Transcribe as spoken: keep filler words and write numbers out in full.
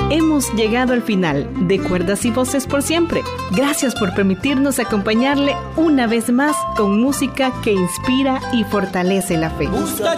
Hemos llegado al final de Cuerdas y Voces por siempre. Gracias por permitirnos acompañarle una vez más con música que inspira y fortalece la fe.